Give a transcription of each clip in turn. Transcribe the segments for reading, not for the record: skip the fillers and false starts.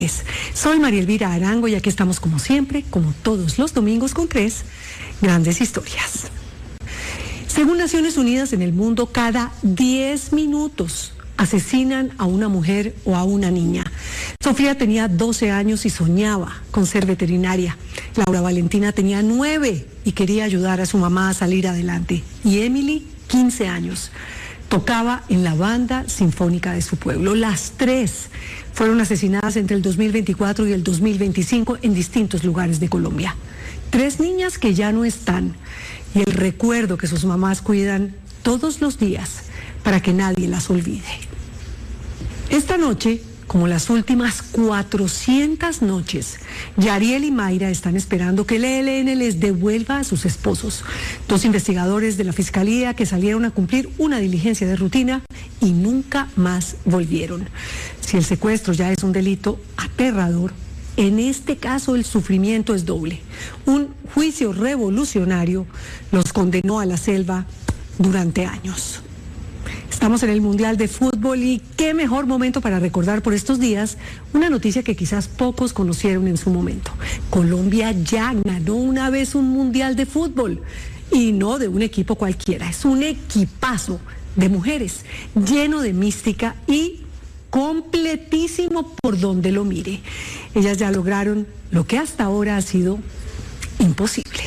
Soy María Elvira Arango y aquí estamos como siempre, como todos los domingos, con 3 grandes historias. Según Naciones Unidas, en el mundo cada 10 minutos asesinan a una mujer o a una niña. Sofía tenía 12 años y soñaba con ser veterinaria. Laura Valentina tenía 9 y quería ayudar a su mamá a salir adelante. Y Emily, 15 años. Tocaba en la banda sinfónica de su pueblo. Las 3 fueron asesinadas entre el 2024 y el 2025 en distintos lugares de Colombia. 3 niñas que ya no están y el recuerdo que sus mamás cuidan todos los días para que nadie las olvide. Esta noche, como las últimas 400 noches, Yariel y Mayra están esperando que el ELN les devuelva a sus esposos. 2 investigadores de la Fiscalía que salieron a cumplir una diligencia de rutina y nunca más volvieron. Si el secuestro ya es un delito aterrador, en este caso el sufrimiento es doble. Un juicio revolucionario los condenó a la selva durante años. Estamos en el Mundial de Fútbol y qué mejor momento para recordar por estos días una noticia que quizás pocos conocieron en su momento. Colombia ya ganó una vez un Mundial de Fútbol y no de un equipo cualquiera, es un equipazo de mujeres lleno de mística y completísimo por donde lo mire. Ellas ya lograron lo que hasta ahora ha sido imposible.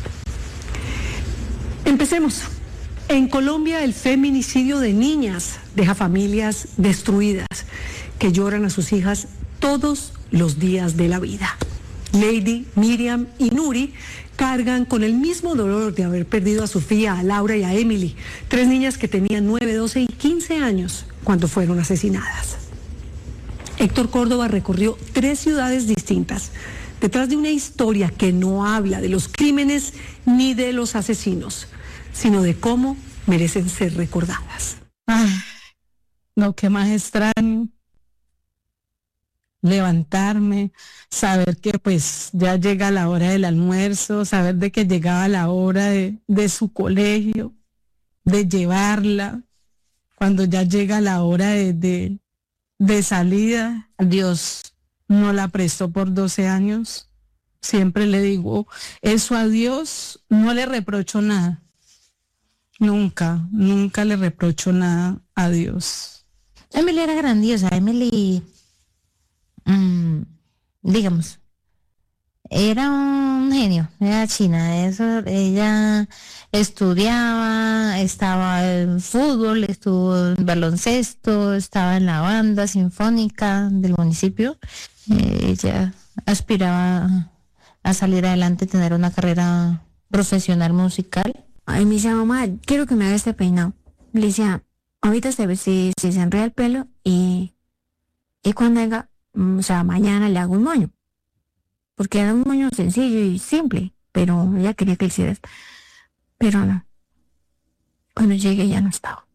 Empecemos. En Colombia, el feminicidio de niñas deja familias destruidas que lloran a sus hijas todos los días de la vida. Lady, Miriam y Nuri cargan con el mismo dolor de haber perdido a Sofía, a Laura y a Emily, 3 niñas que tenían 9, 12 y 15 años cuando fueron asesinadas. Héctor Córdoba recorrió 3 ciudades distintas detrás de una historia que no habla de los crímenes ni de los asesinos, sino de cómo merecen ser recordadas. Lo que más extraño, levantarme, saber que pues ya llega la hora del almuerzo, saber de que llegaba la hora de su colegio, de llevarla, cuando ya llega la hora de salida. Dios no la prestó por 12 años. Siempre le digo eso a Dios, no le reprocho nada. Nunca le reprocho nada a Dios. Emily era grandiosa. Emily, digamos, era un genio, era china. Eso, ella estudiaba, estaba en fútbol, estuvo en baloncesto, estaba en la banda sinfónica del municipio. Ella aspiraba a salir adelante, tener una carrera profesional musical. Ay, me decía, mamá, quiero que me haga este peinado. Le decía, ahorita se enreda el pelo y cuando venga, o sea, mañana le hago un moño. Porque era un moño sencillo y simple, pero ella quería que le hiciera. Pero no. Cuando llegué ya no estaba.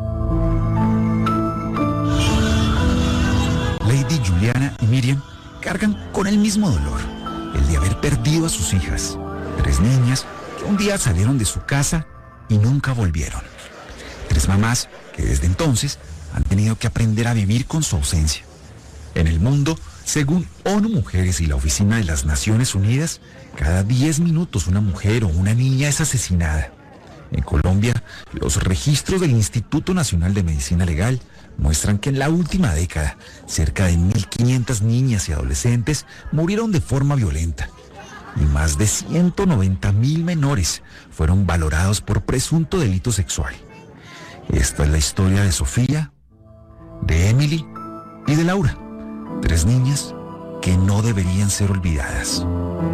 Lady, Juliana y Miriam cargan con el mismo dolor, el de haber perdido a sus hijas, 3 niñas que un día salieron de su casa y nunca volvieron. 3 mamás que desde entonces han tenido que aprender a vivir con su ausencia. En el mundo, según ONU Mujeres y la Oficina de las Naciones Unidas, cada 10 minutos una mujer o una niña es asesinada. En Colombia, los registros del Instituto Nacional de Medicina Legal muestran que en la última década, cerca de 1.500 niñas y adolescentes murieron de forma violenta. Y más de 190.000 menores fueron valorados por presunto delito sexual. Esta es la historia de Sofía, de Emily y de Laura, 3 niñas que no deberían ser olvidadas.